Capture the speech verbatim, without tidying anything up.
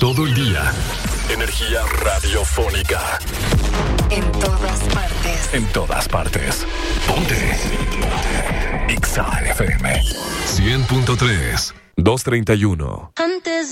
todo el día. Energía radiofónica. En todas partes. En todas partes. Ponte. Ponte. X A F M. cien punto tres. doscientos treinta y uno.